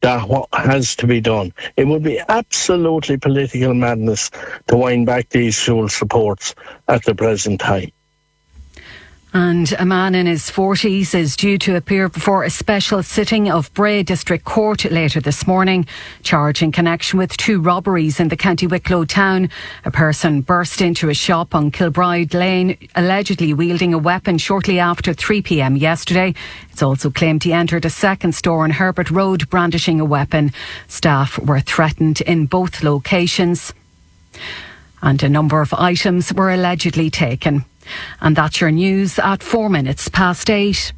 that what has to be done. It would be absolutely political madness to wind back these fuel supports at the present time. And a man in his 40s is due to appear before a special sitting of Bray District Court later this morning, charged in connection with 2 robberies in the County Wicklow town. A person burst into a shop on Kilbride Lane, allegedly wielding a weapon shortly after 3 p.m. yesterday. It's also claimed he entered a second store on Herbert Road brandishing a weapon. Staff were threatened in both locations. And a number of items were allegedly taken. And that's your news at 8 minutes past 8.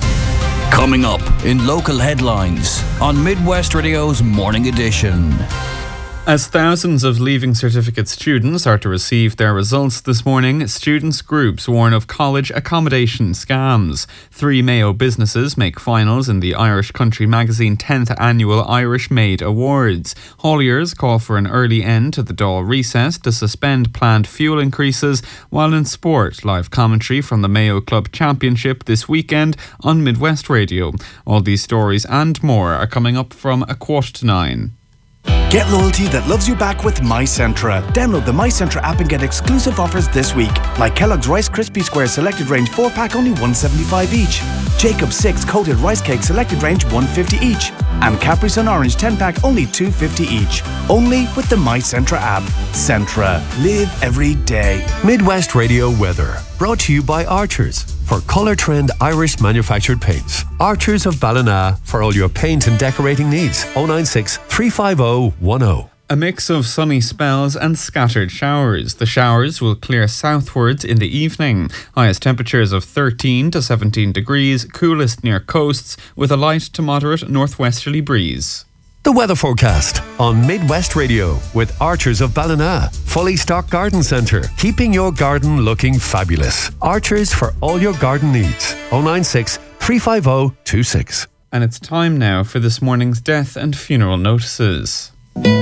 Coming up in local headlines on Midwest Radio's Morning Edition. As thousands of Leaving Certificate students are to receive their results this morning, students' groups warn of college accommodation scams. 3 Mayo businesses make finals in the Irish Country Magazine 10th Annual Irish Maid Awards. Hauliers call for an early end to the Dáil recess to suspend planned fuel increases, while in sport, live commentary from the Mayo Club Championship this weekend on Midwest Radio. All these stories and more are coming up from 9:15. Get loyalty that loves you back with MyCentra. Download the MyCentra app and get exclusive offers this week, like Kellogg's Rice Krispie Square Selected Range 4-pack only $1.75 each, Jacob's 6 Coated Rice Cake Selected Range $1.50 each, and Capri Sun Orange 10-pack only $2.50 each. Only with the MyCentra app. Centra. Live every day. Midwest Radio weather. Brought to you by Archers. For Colour Trend Irish manufactured paints. Archers of Ballina for all your paint and decorating needs. 096 350 10. A mix of sunny spells and scattered showers. The showers will clear southwards in the evening. Highest temperatures of 13 to 17 degrees, coolest near coasts, with a light to moderate northwesterly breeze. The weather forecast on Midwest Radio with Archers of Ballina. Fully stocked garden centre, keeping your garden looking fabulous. Archers for all your garden needs. 096 350 26. And it's time now for this morning's death and funeral notices.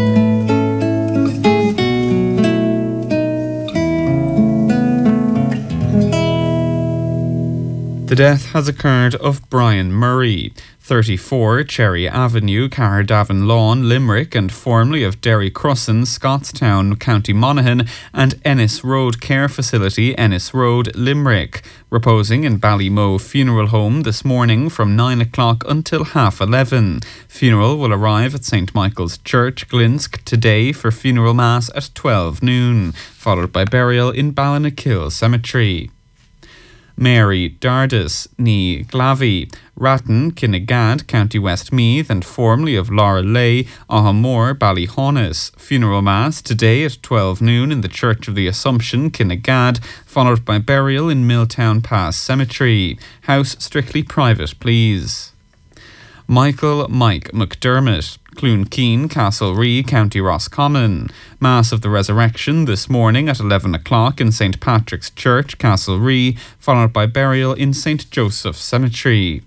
The death has occurred of Brian Murray, 34, Cherry Avenue, Cardavan Lawn, Limerick, and formerly of Derry Crossan, Scottstown, County Monaghan, and Ennis Road Care Facility, Ennis Road, Limerick. Reposing in Ballymoe Funeral Home this morning from 9 o'clock until 11:30. Funeral will arrive at St Michael's Church, Glinsk, today for funeral mass at 12 noon, followed by burial in Ballinakil Cemetery. Mary Dardis, ní Glavy, Ratton, Kinnegad, County Westmeath, and formerly of Laura Lay, Ahamore, Ballyhaunis. Funeral Mass today at 12 noon in the Church of the Assumption, Kinnegad, followed by burial in Milltown Pass Cemetery. House strictly private, please. Michael Mike McDermott, Cloonkeen, Castlerea, County Roscommon. Mass of the Resurrection this morning at 11 o'clock in St Patrick's Church, Castlerea, followed by burial in St Joseph's Cemetery.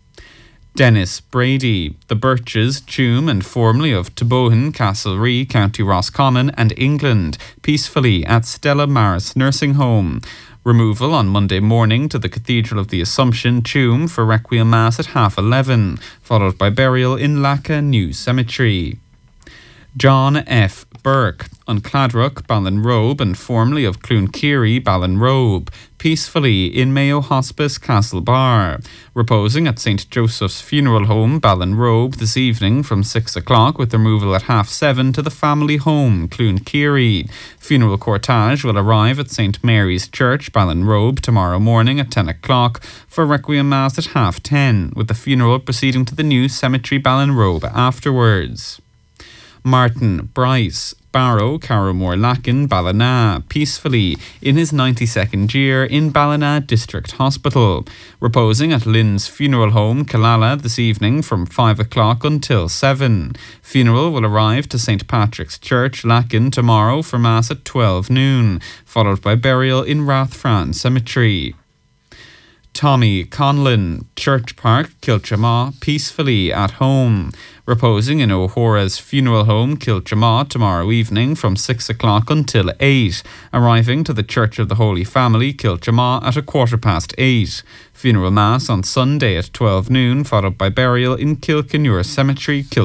Dennis Brady, the Birches, Tuam, and formerly of Tabohan, Castlerea, County Roscommon, and England, peacefully at Stella Maris Nursing Home. Removal on Monday morning to the Cathedral of the Assumption, Tuam, for Requiem Mass at 11:30, followed by burial in Lacca New Cemetery. John F. Burke, on Cladrock, Ballinrobe, and formerly of Cloonkiri, Ballinrobe, peacefully in Mayo Hospice, Castlebar. Reposing at St Joseph's Funeral Home, Ballinrobe, this evening from 6 o'clock, with removal at 7:30 to the family home, Cloonkiri. Funeral cortege will arrive at St Mary's Church, Ballinrobe, tomorrow morning at 10 o'clock for Requiem Mass at 10:30, with the funeral proceeding to the new cemetery, Ballinrobe, afterwards. Martin Bryce, Barrow, Carrowmore Lacken, Ballina, peacefully in his 92nd year in Ballina District Hospital. Reposing at Lynn's Funeral Home, Killala, this evening from 5 o'clock until 7. Funeral will arrive to St Patrick's Church, Lacken, tomorrow for Mass at 12 noon, followed by burial in Rathfran Cemetery. Tommy Conlon, Church Park, Kilchamaw, peacefully at home. Reposing in O'Hora's Funeral Home, Kilchamaw, tomorrow evening from 6 o'clock until 8. Arriving to the Church of the Holy Family, Kilchamaw, at 8:15. Funeral Mass on Sunday at 12 noon, followed by burial in Kilkenure Cemetery,